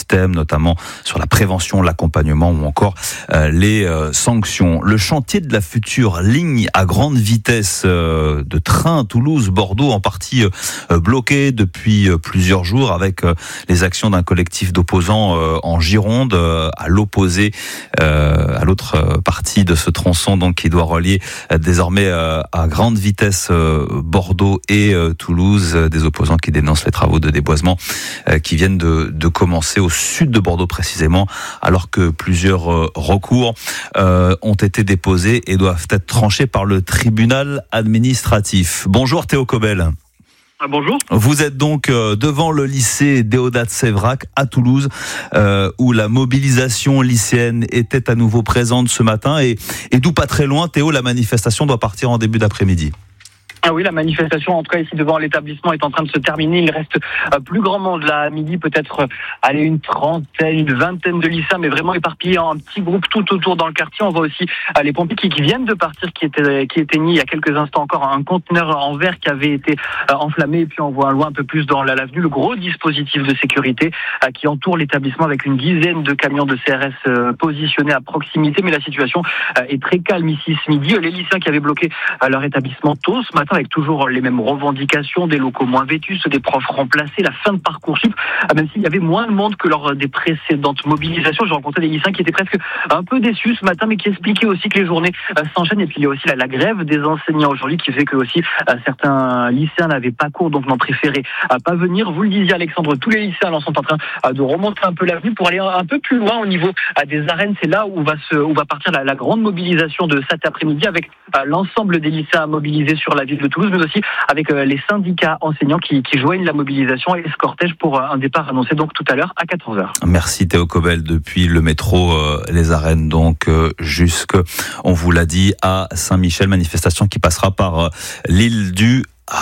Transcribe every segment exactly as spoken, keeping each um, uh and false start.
système, notamment sur la prévention, l'accompagnement ou encore euh, les euh, sanctions. Le chantier de la future ligne à grande vitesse euh, de train Toulouse-Bordeaux en partie euh, bloqué depuis euh, plusieurs jours avec euh, les actions d'un collectif d'opposants euh, en Gironde euh, à l'opposé, euh, à l'autre euh, partie de ce tronçon donc qui doit relier euh, désormais euh, à grande vitesse euh, Bordeaux et euh, Toulouse, euh, des opposants qui dénoncent les travaux de déboisement euh, qui viennent de, de commencer au sud de Bordeaux précisément, alors que plusieurs euh, recours euh, ont été déposés et doivent être tranchés par le tribunal administratif. Bonjour Théo Cobel. Bonjour. Vous êtes donc devant le lycée Déodat Séverac à Toulouse, euh, où la mobilisation lycéenne était à nouveau présente ce matin et, et d'où pas très loin, Théo, la manifestation doit partir en début d'après-midi. Ah oui, la manifestation, en tout cas ici devant l'établissement, est en train de se terminer. Il reste euh, plus grand monde là à midi, peut-être euh, allez, une trentaine, une vingtaine de lycéens, mais vraiment éparpillés en un petit groupe tout autour dans le quartier. On voit aussi euh, les pompiers qui, qui viennent de partir, qui étaient qui étaient mis il y a quelques instants encore un conteneur en verre qui avait été euh, enflammé. Et puis on voit loin un peu plus dans l'avenue le gros dispositif de sécurité euh, qui entoure l'établissement avec une dizaine de camions de C R S euh, positionnés à proximité. Mais la situation euh, est très calme ici ce midi. Les lycéens qui avaient bloqué euh, leur établissement tôt ce matin, avec toujours les mêmes revendications, des locaux moins vétustes, des profs remplacés, la fin de Parcoursup, même s'il y avait moins de monde que lors des précédentes mobilisations. J'ai rencontré des lycéens qui étaient presque un peu déçus ce matin, mais qui expliquaient aussi que les journées s'enchaînent. Et puis il y a aussi la, la grève des enseignants aujourd'hui qui fait que aussi certains lycéens n'avaient pas cours, donc n'ont préféré pas venir. Vous le disiez Alexandre, tous les lycéens là, sont en train de remonter un peu l'avenue pour aller un peu plus loin au niveau des arènes. C'est là où va, se, où va partir la, la grande mobilisation de cet après-midi avec l'ensemble des lycéens mobilisés sur la ville de Toulouse, mais aussi avec les syndicats enseignants qui, qui joignent la mobilisation et ce cortège pour un départ annoncé donc tout à l'heure à quatorze heures. Merci Théo Cobel depuis le métro euh, Les Arènes donc euh, jusque, on vous l'a dit, à Saint-Michel, manifestation qui passera par euh, l'île du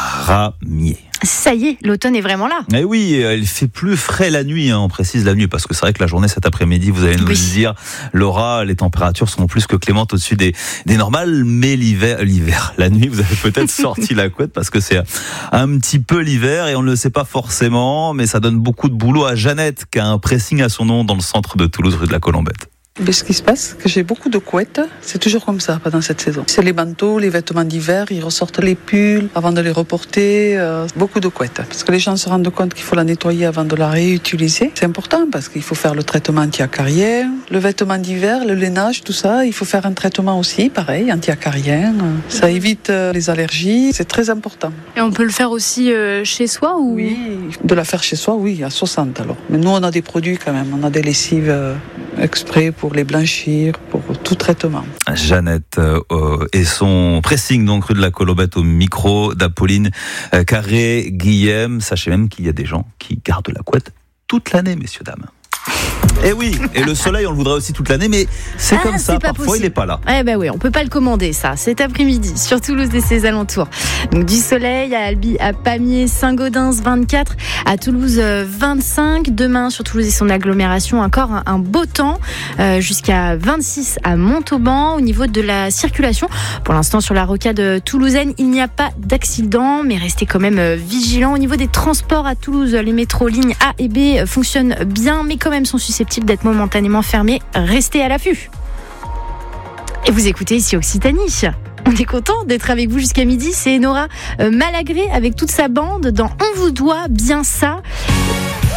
Ramier. Ça y est, l'automne est vraiment là. Mais oui, il fait plus frais la nuit, hein, on précise la nuit, parce que c'est vrai que la journée cet après-midi, vous allez nous oui. le dire, Laura, les températures sont plus que clémentes au-dessus des, des normales, mais l'hiver, l'hiver, la nuit, vous avez peut-être sorti la couette parce que c'est un petit peu l'hiver et on ne le sait pas forcément, mais ça donne beaucoup de boulot à Jeannette, qui a un pressing à son nom dans le centre de Toulouse, rue de la Colombette. Mais ce qui se passe, c'est que j'ai beaucoup de couettes. C'est toujours comme ça pendant cette saison. C'est les manteaux, les vêtements d'hiver, ils ressortent les pulls avant de les reporter. Euh, beaucoup de couettes. Parce que les gens se rendent compte qu'il faut la nettoyer avant de la réutiliser. C'est important parce qu'il faut faire le traitement anti-acarien. Le vêtement d'hiver, le lainage, tout ça, il faut faire un traitement aussi, pareil, anti-acarien. Ça évite les allergies. C'est très important. Et on peut le faire aussi euh, chez soi ou... Oui, de la faire chez soi, oui, à soixante alors. Mais nous, on a des produits quand même. On a des lessives euh, exprès pour pour les blanchir, pour tout traitement. Jeannette euh, et son pressing, donc rue de la Colombette au micro d'Apolline euh, Carré-Guillem. Sachez même qu'il y a des gens qui gardent la couette toute l'année, messieurs, dames. Eh oui, et le soleil on le voudrait aussi toute l'année, mais c'est ah, comme ça, parfois possible. Il n'est pas là. Eh ben oui, on peut pas le commander ça, cet après-midi, sur Toulouse et ses alentours. Donc du soleil à Albi, à Pamiers, Saint-Gaudens vingt-quatre, à Toulouse vingt-cinq, demain sur Toulouse et son agglomération encore un, un beau temps, euh, jusqu'à vingt-six à Montauban. Au niveau de la circulation, pour l'instant sur la rocade toulousaine, il n'y a pas d'accident, mais restez quand même vigilants. Au niveau des transports à Toulouse, les métros lignes A et B fonctionnent bien, mais quand même sont susceptibles d'être momentanément fermés. Restez à l'affût. Et vous écoutez ici Occitanie. On est content d'être avec vous jusqu'à midi. C'est Nora Malagré avec toute sa bande dans On vous doit bien ça.